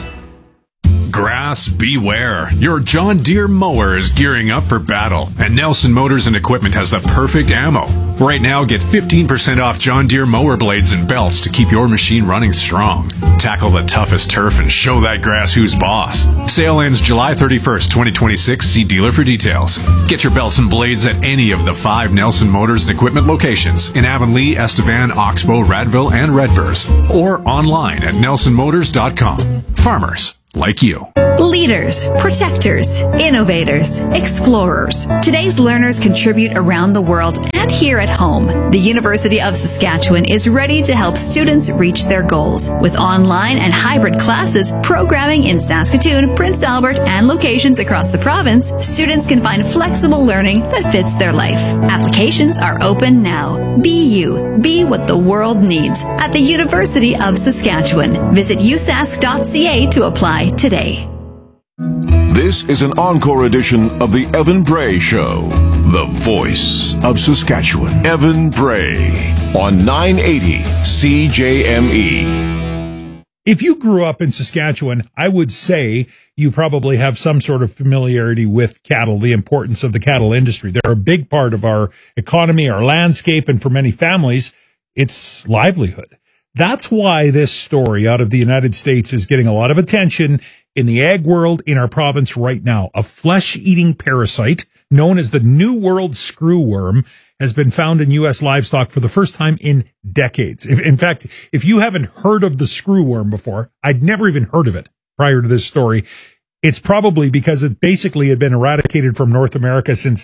Grass beware. Your John Deere mower is gearing up for battle, and Nelson Motors and Equipment has the perfect ammo. Right now, get 15% off John Deere mower blades and belts to keep your machine running strong. Tackle the toughest turf and show that grass who's boss. Sale ends July 31st, 2026. See dealer for details. Get your belts and blades at any of the 5 Nelson Motors and Equipment locations in Avonlea, Estevan, Oxbow, Radville, and Redvers, or online at nelsonmotors.com. Farmers like you. Leaders, protectors, innovators, explorers. Today's learners contribute around the world and here at home. The University of Saskatchewan is ready to help students reach their goals. With online and hybrid classes, programming in Saskatoon, Prince Albert, and locations across the province, students can find flexible learning that fits their life. Applications are open now. Be you. Be what the world needs at the University of Saskatchewan. Visit usask.ca to apply today. This is an encore edition of the Evan Bray Show, the voice of Saskatchewan. Evan Bray on 980 CJME. If you grew up in Saskatchewan, I would say you probably have some sort of familiarity with cattle, the importance of the cattle industry. They're a big part of our economy, our landscape, and for many families, it's livelihood. That's why this story out of the United States is getting a lot of attention in the ag world in our province right now. A flesh-eating parasite known as the New World screwworm has been found in U.S. livestock for the first time in decades. In fact, if you haven't heard of the screwworm before, I'd never even heard of it prior to this story. It's probably because it basically had been eradicated from North America since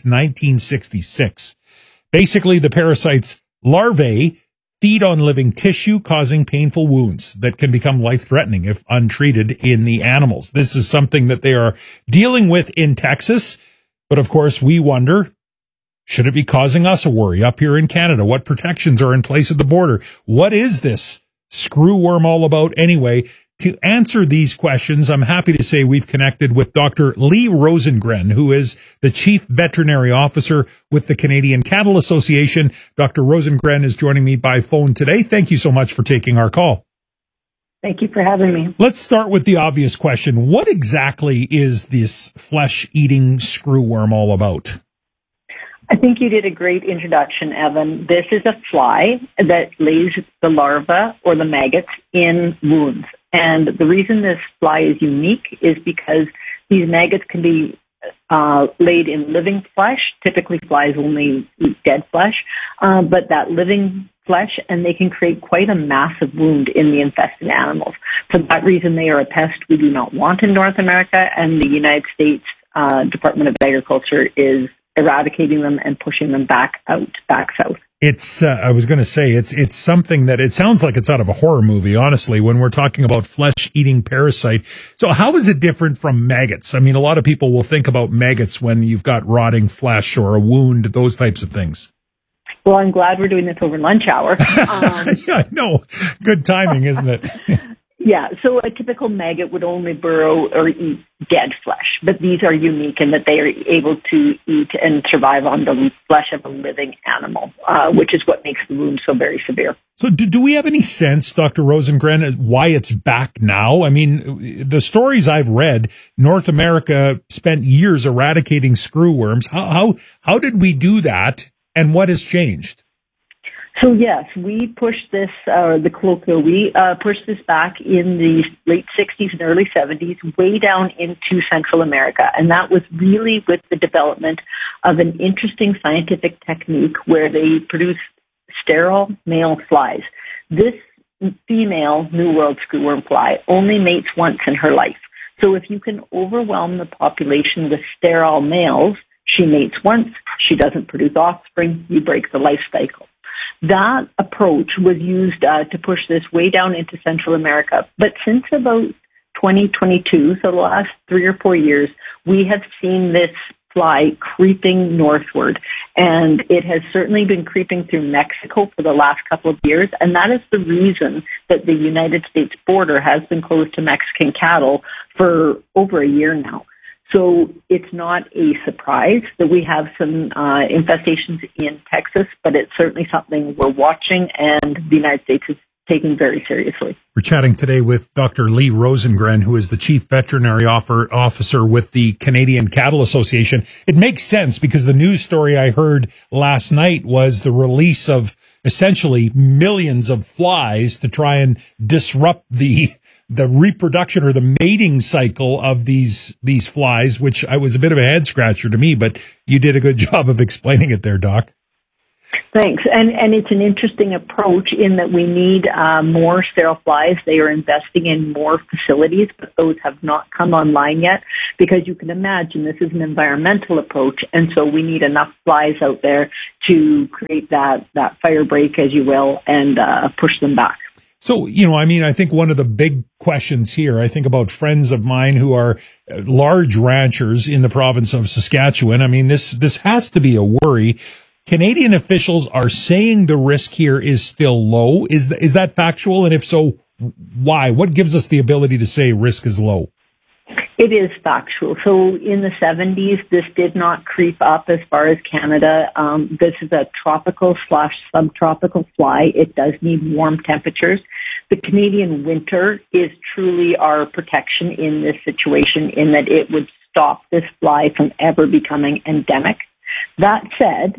1966. Basically, the parasite's larvae feed on living tissue, causing painful wounds that can become life-threatening if untreated in the animals. This is something that they are dealing with in Texas. But of course, we wonder, should it be causing us a worry up here in Canada? What protections are in place at the border? What is this screwworm all about anyway? To answer these questions, I'm happy to say we've connected with Dr. Lee Rosengren, who is the Chief Veterinary Officer with the Canadian Cattle Association. Dr. Rosengren is joining me by phone today. Thank you so much for taking our call. Thank you for having me. Let's start with the obvious question. What exactly is this flesh-eating screwworm all about? I think you did a great introduction, Evan. This is a fly that lays the larva or the maggots in wounds. And the reason this fly is unique is because these maggots can be laid in living flesh. Typically, flies only eat dead flesh, but that living flesh, and they can create quite a massive wound in the infested animals. For that reason, they are a pest we do not want in North America, and the United States Department of Agriculture is eradicating them and pushing them back south. It's, I was going to say, it's something that it sounds like it's out of a horror movie, honestly, when we're talking about flesh-eating parasite. So how is it different from maggots? I mean, a lot of people will think about maggots when you've got rotting flesh or a wound, those types of things. Well, I'm glad we're doing this over lunch hour. Yeah, no, good timing, isn't it? Yeah, so a typical maggot would only burrow or eat dead flesh, but these are unique in that they are able to eat and survive on the flesh of a living animal, which is what makes the wound so very severe. So do we have any sense, Dr. Rosengren, why it's back now? I mean, the stories I've read, North America spent years eradicating screwworms. How did we do that, and what has changed? So yes, we pushed this, the colloquial, we pushed this back in the late 60s and early 70s, way down into Central America. And that was really with the development of an interesting scientific technique where they produce sterile male flies. This female New World screwworm fly only mates once in her life. So if you can overwhelm the population with sterile males, she mates once, she doesn't produce offspring, you break the life cycle. That approach was used to push this way down into Central America. But since about 2022, so the last 3 or 4 years, we have seen this fly creeping northward, and it has certainly been creeping through Mexico for the last couple of years, and that is the reason that the United States border has been closed to Mexican cattle for over a year now. So it's not a surprise that we have some infestations in Texas, but it's certainly something we're watching, and the United States is taking very seriously. We're chatting today with Dr. Lee Rosengren, who is the Chief Veterinary Officer with the Canadian Cattle Association. It makes sense because the news story I heard last night was the release of essentially millions of flies to try and disrupt the reproduction or the mating cycle of these flies, which was a bit of a head scratcher to me, but you did a good job of explaining it there, Doc. Thanks. And it's an interesting approach in that we need more sterile flies. They are investing in more facilities, but those have not come online yet because you can imagine this is an environmental approach. And so we need enough flies out there to create that fire break, as you will, and push them back. So, I think one of the big questions here, I think about friends of mine who are large ranchers in the province of Saskatchewan. I mean, this has to be a worry. Canadian officials are saying the risk here is still low. Is that factual? And if so, why? What gives us the ability to say risk is low? It is factual. So in the 70s, this did not creep up as far as Canada. This is a tropical/subtropical fly. It does need warm temperatures. The Canadian winter is truly our protection in this situation in that it would stop this fly from ever becoming endemic. That said,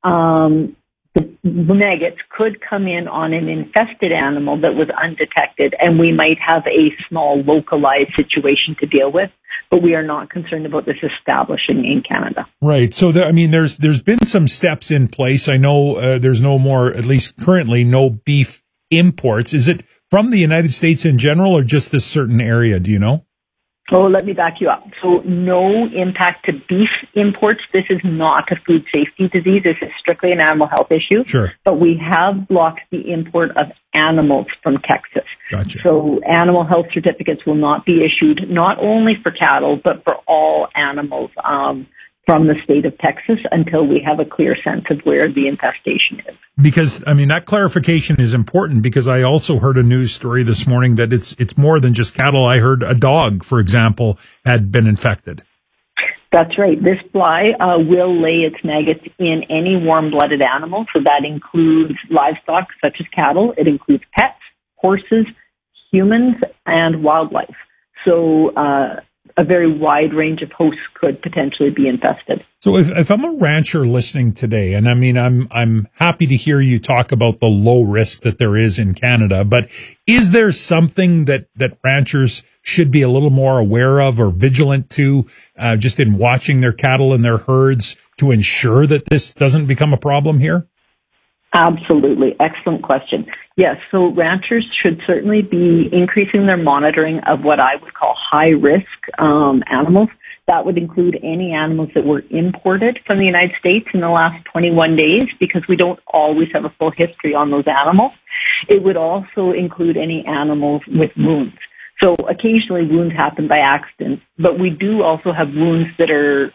the maggots could come in on an infested animal that was undetected, and we might have a small localized situation to deal with, but we are not concerned about this establishing in Canada. Right. So, there's been some steps in place. I know there's no more, at least currently, no beef imports. Is it from the United States in general or just this certain area? Do you know? Oh, let me back you up. So no impact to beef imports. This is not a food safety disease. This is strictly an animal health issue. Sure. But we have blocked the import of animals from Texas. Gotcha. So animal health certificates will not be issued, not only for cattle, but for all animals from the state of Texas until we have a clear sense of where the infestation is. Because, that clarification is important because I also heard a news story this morning that it's more than just cattle. I heard a dog, for example, had been infected. That's right. This fly will lay its maggots in any warm-blooded animal. So that includes livestock such as cattle. It includes pets, horses, humans, and wildlife. So a very wide range of hosts could potentially be infested. So if I'm a rancher listening today, and I'm happy to hear you talk about the low risk that there is in Canada, but is there something that ranchers should be a little more aware of or vigilant to, just in watching their cattle and their herds to ensure that this doesn't become a problem here? Absolutely. Excellent question. Yes, so ranchers should certainly be increasing their monitoring of what I would call high-risk animals. That would include any animals that were imported from the United States in the last 21 days because we don't always have a full history on those animals. It would also include any animals with wounds. So occasionally wounds happen by accident, but we do also have wounds that are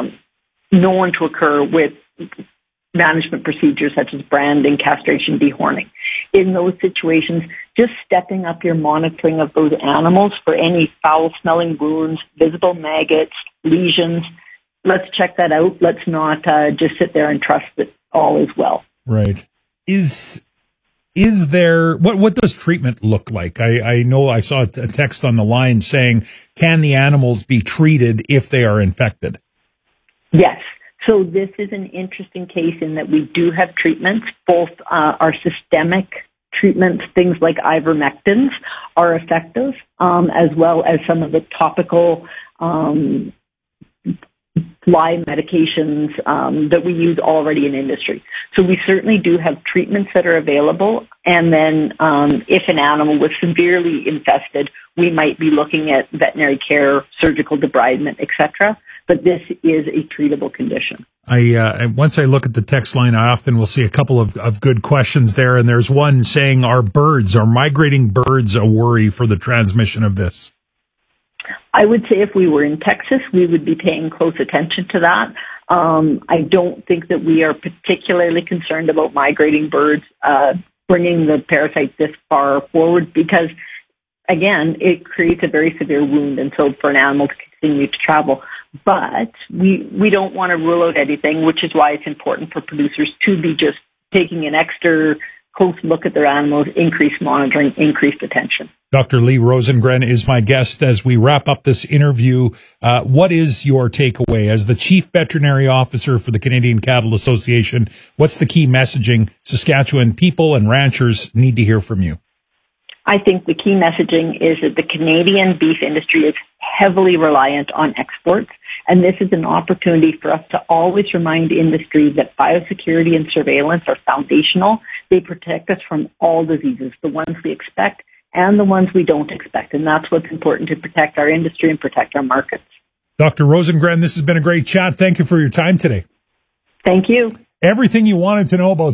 known to occur with management procedures such as branding, castration, dehorning. In those situations, just stepping up your monitoring of those animals for any foul-smelling wounds, visible maggots, lesions. Let's check that out. Let's not just sit there and trust that all is well. Right. Is there, what does treatment look like? I know I saw a text on the line saying, can the animals be treated if they are infected? Yes. So this is an interesting case in that we do have treatments. Both our systemic treatments, things like ivermectins, are effective, as well as some of the topical fly medications that we use already in industry. So we certainly do have treatments that are available. And then if an animal was severely infested, we might be looking at veterinary care, surgical debridement, etc. But this is a treatable condition. Once I look at the text line, I often will see a couple of good questions there. And there's one saying, are migrating birds a worry for the transmission of this? I would say if we were in Texas, we would be paying close attention to that. I don't think that we are particularly concerned about migrating birds, bringing the parasite this far forward because, again, it creates a very severe wound, and so for an animal to continue to travel. But we don't want to rule out anything, which is why it's important for producers to be just taking an extra close look at their animals, increased monitoring, increased attention. Dr. Lee Rosengren is my guest as we wrap up this interview. What is your takeaway as the Chief Veterinary Officer for the Canadian Cattle Association? What's the key messaging Saskatchewan people and ranchers need to hear from you? I think the key messaging is that the Canadian beef industry is heavily reliant on exports, and this is an opportunity for us to always remind industry that biosecurity and surveillance are foundational. They protect us from all diseases, the ones we expect and the ones we don't expect, and that's what's important to protect our industry and protect our markets. Dr. Rosengren, this has been a great chat. Thank you for your time today. Thank you. Everything you wanted to know about